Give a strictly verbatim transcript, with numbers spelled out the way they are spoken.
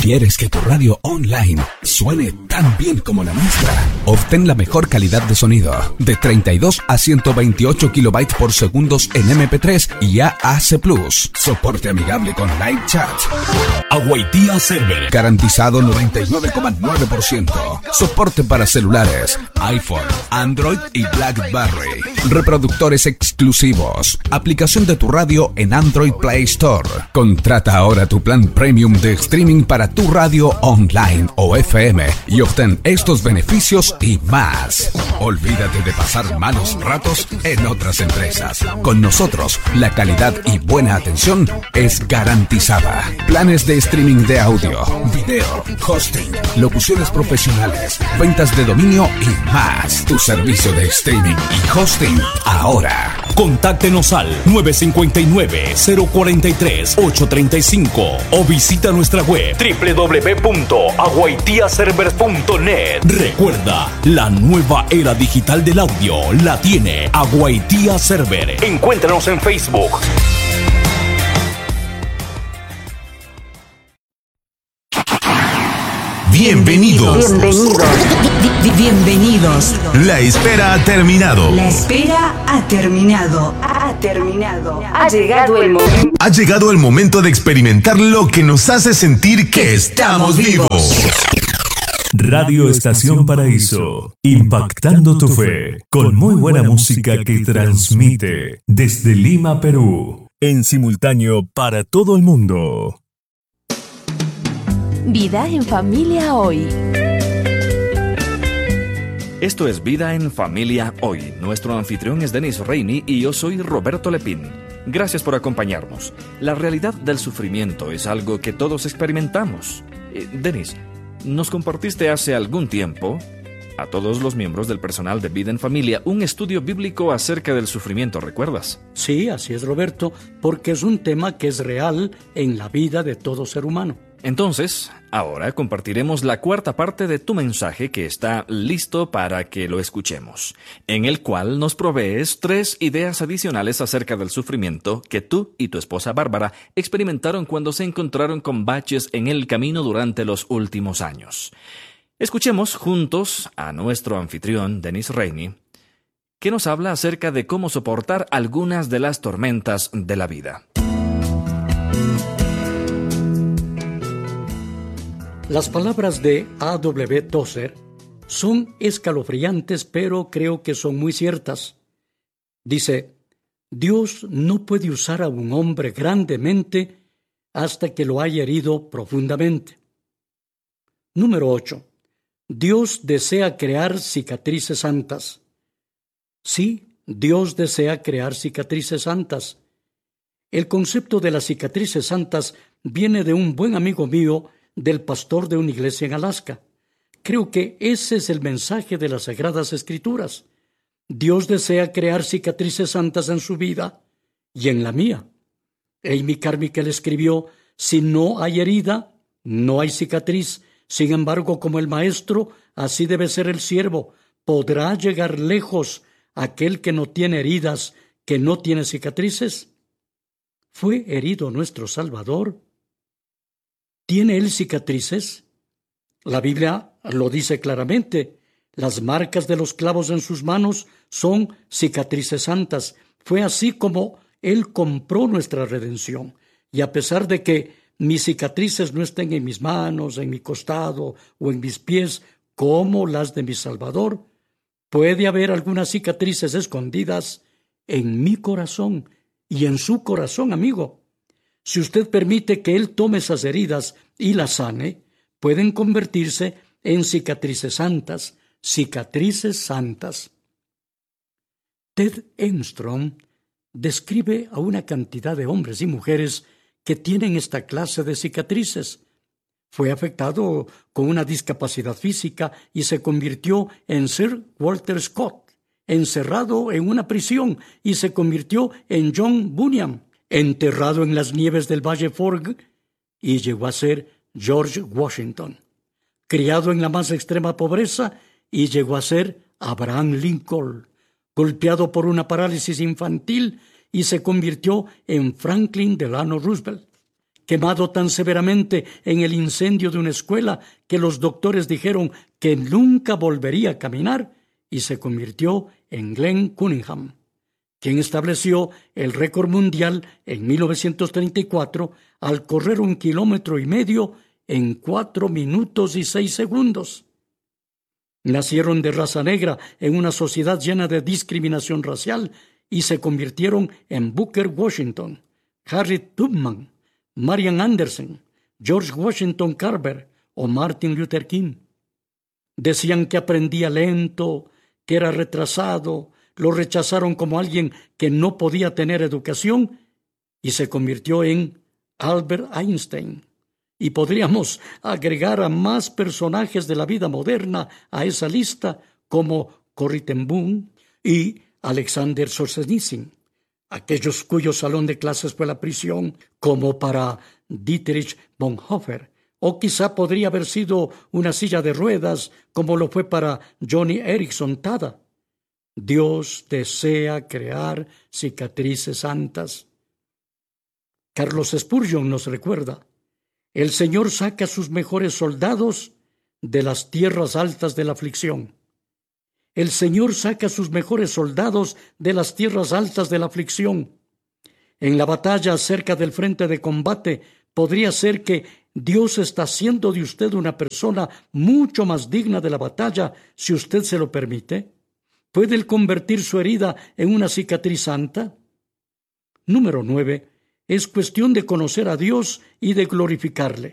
¿Quieres que tu radio online suene tan bien como la nuestra? Obtén la mejor calidad de sonido de treinta y dos a ciento veintiocho kilobytes por segundo en eme pe tres y A A C plus. Soporte amigable con live chat. Aguaitía Server. Garantizado noventa y nueve coma nueve por ciento. Soporte para celulares, iPhone, Android y BlackBerry. Reproductores exclusivos. Aplicación de tu radio en Android Play Store. Contrata ahora tu plan premium de streaming para tu radio online o F M y obtén estos beneficios y más. Olvídate de pasar malos ratos en otras empresas. Con nosotros, la calidad y buena atención es garantizada. Planes de streaming de audio, video, hosting, locuciones profesionales, ventas de dominio y más. Tu servicio de streaming y hosting ahora. Contáctenos al nueve cinco nueve, cero cuatro tres, ocho tres cinco o visita nuestra web doble u doble u doble u punto aguaitía server punto net. Recuerda, la nueva era digital del audio la tiene Aguaitía Server. Encuéntranos en Facebook. Bienvenidos. Bienvenidos. Bienvenidos. La espera ha terminado. La espera ha terminado. Ha terminado. Ha llegado el momento. Ha llegado el momento de experimentar lo que nos hace sentir que estamos vivos. Radio Estación Paraíso, impactando tu fe, con muy buena música que transmite desde Lima, Perú, en simultáneo para todo el mundo. Vida en Familia Hoy. Esto es Vida en Familia Hoy. Nuestro anfitrión es Denis Reini y yo soy Roberto Lepín. Gracias por acompañarnos. La realidad del sufrimiento es algo que todos experimentamos. Eh, Denis, nos compartiste hace algún tiempo, a todos los miembros del personal de Vida en Familia, un estudio bíblico acerca del sufrimiento, ¿recuerdas? Sí, así es, Roberto, porque es un tema que es real en la vida de todo ser humano. Entonces, ahora compartiremos la cuarta parte de tu mensaje que está listo para que lo escuchemos, en el cual nos provees tres ideas adicionales acerca del sufrimiento que tú y tu esposa Bárbara experimentaron cuando se encontraron con baches en el camino durante los últimos años. Escuchemos juntos a nuestro anfitrión, Denis Reini, que nos habla acerca de cómo soportar algunas de las tormentas de la vida. Las palabras de A W Tozer son escalofriantes, pero creo que son muy ciertas. Dice, Dios no puede usar a un hombre grandemente hasta que lo haya herido profundamente. Número ocho. Dios desea crear cicatrices santas. Sí, Dios desea crear cicatrices santas. El concepto de las cicatrices santas viene de un buen amigo mío, del pastor de una iglesia en Alaska. Creo que ese es el mensaje de las Sagradas Escrituras. Dios desea crear cicatrices santas en su vida y en la mía. Amy Carmichael escribió, si no hay herida, no hay cicatriz. Sin embargo, como el maestro, así debe ser el siervo. ¿Podrá llegar lejos aquel que no tiene heridas, que no tiene cicatrices? ¿Fue herido nuestro Salvador? ¿Tiene él cicatrices? La Biblia lo dice claramente. Las marcas de los clavos en sus manos son cicatrices santas. Fue así como él compró nuestra redención. Y a pesar de que mis cicatrices no estén en mis manos, en mi costado o en mis pies, como las de mi Salvador, puede haber algunas cicatrices escondidas en mi corazón y en su corazón, amigo. Si usted permite que Él tome esas heridas y las sane, pueden convertirse en cicatrices santas, cicatrices santas. Ted Armstrong describe a una cantidad de hombres y mujeres que tienen esta clase de cicatrices. Fue afectado con una discapacidad física y se convirtió en Sir Walter Scott, encerrado en una prisión y se convirtió en John Bunyan, enterrado en las nieves del Valle Forge, y llegó a ser George Washington, criado en la más extrema pobreza, y llegó a ser Abraham Lincoln, golpeado por una parálisis infantil, y se convirtió en Franklin Delano Roosevelt, quemado tan severamente en el incendio de una escuela que los doctores dijeron que nunca volvería a caminar, y se convirtió en Glenn Cunningham, quien estableció el récord mundial en mil novecientos treinta y cuatro al correr un kilómetro y medio en cuatro minutos y seis segundos. Nacieron de raza negra en una sociedad llena de discriminación racial y se convirtieron en Booker Washington, Harriet Tubman, Marian Anderson, George Washington Carver o Martin Luther King. Decían que aprendía lento, que era retrasado, lo rechazaron como alguien que no podía tener educación y se convirtió en Albert Einstein. Y podríamos agregar a más personajes de la vida moderna a esa lista, como Corrie ten Boom y Alexander Solzhenitsyn, aquellos cuyo salón de clases fue la prisión, como para Dietrich Bonhoeffer, o quizá podría haber sido una silla de ruedas, como lo fue para Joni Eareckson Tada. Dios desea crear cicatrices santas. Carlos Spurgeon nos recuerda: el Señor saca a sus mejores soldados de las tierras altas de la aflicción. El Señor saca a sus mejores soldados de las tierras altas de la aflicción. En la batalla cerca del frente de combate, podría ser que Dios está haciendo de usted una persona mucho más digna de la batalla, si usted se lo permite. ¿Puede Él convertir su herida en una cicatriz santa? Número nueve. Es cuestión de conocer a Dios y de glorificarle.